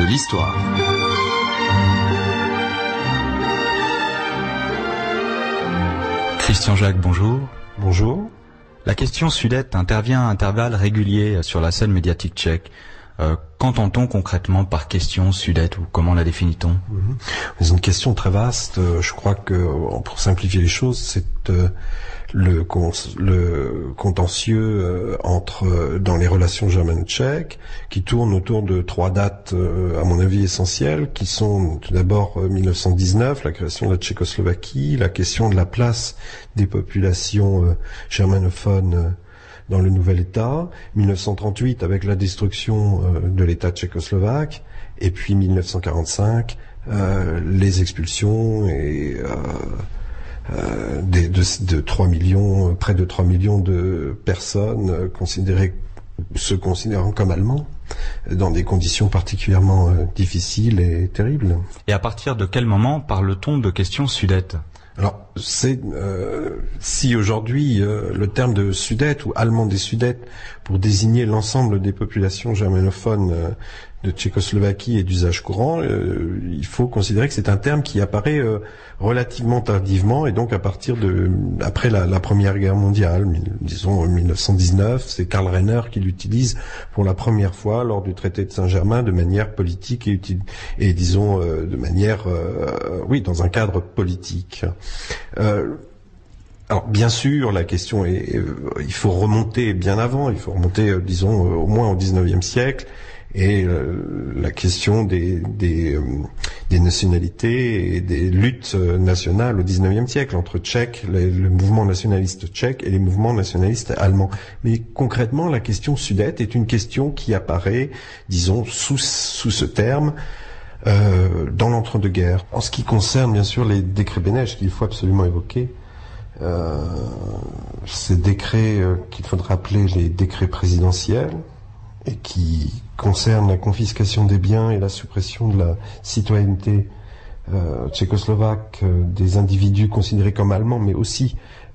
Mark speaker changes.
Speaker 1: l'histoire. Christian Jacques, bonjour.
Speaker 2: Bonjour.
Speaker 1: La question Sudète intervient à intervalles réguliers sur la scène médiatique tchèque. Qu'entend-on concrètement par question Sudète ou comment la définit-on ?
Speaker 2: C'est une question très vaste. Je crois que, pour simplifier les choses, c'est le contentieux dans les relations germano-tchèques, qui tourne autour de trois dates, à mon avis, essentielles, qui sont tout d'abord 1919, la création de la Tchécoslovaquie, la question de la place des populations germanophones dans le nouvel État, 1938 avec la destruction de l'État tchécoslovaque, et puis 1945 les expulsions et de 3 millions, près de 3 millions de personnes se considérant comme allemands, dans des conditions particulièrement difficiles et terribles.
Speaker 1: Et à partir de quel moment parle-t-on de question Sudète ?
Speaker 2: Alors, si aujourd'hui le terme de Sudète ou allemand des Sudètes pour désigner l'ensemble des populations germanophones de Tchécoslovaquie est d'usage courant, il faut considérer que c'est un terme qui apparaît relativement tardivement, et donc à partir après la Première Guerre mondiale, disons 1919, c'est Karl Renner qui l'utilise pour la première fois lors du traité de Saint-Germain de manière politique et disons de manière dans un cadre politique. Alors bien sûr, la question est, il faut remonter bien avant, il faut remonter, disons, au moins au XIXe siècle, et la question des nationalités et des luttes nationales au XIXe siècle entre Tchèques, le mouvement nationaliste tchèque et les mouvements nationalistes allemands. Mais concrètement, la question Sudète est une question qui apparaît, disons, sous ce terme, dans l'entre-deux-guerres. En ce qui concerne bien sûr les décrets Beneš qu'il faut absolument évoquer, ces décrets qu'il faudra appeler les décrets présidentiels et qui concernent la confiscation des biens et la suppression de la citoyenneté tchécoslovaque des individus considérés comme allemands, mais aussi